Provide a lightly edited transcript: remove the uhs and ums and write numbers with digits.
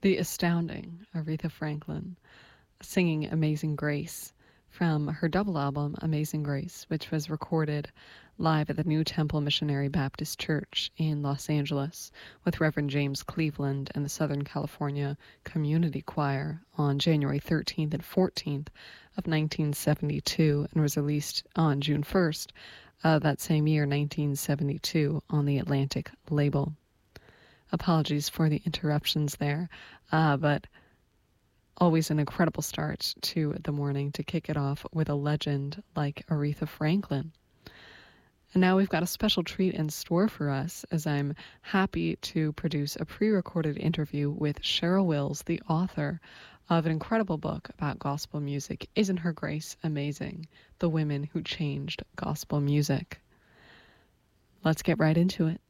The astounding Aretha Franklin singing Amazing Grace from her double album Amazing Grace, which was recorded live at the New Temple Missionary Baptist Church in Los Angeles with Reverend James Cleveland and the Southern California Community Choir on January 13th and 14th of 1972, and was released on June 1st of that same year, 1972, on the Atlantic label. Apologies for the interruptions there, but always an incredible start to the morning to kick it off with a legend like Aretha Franklin. And now we've got a special treat in store for us, as I'm happy to produce a pre-recorded interview with Cheryl Wills, the author of an incredible book about gospel music, Isn't Her Grace Amazing? The Women Who Changed Gospel Music. Let's get right into it.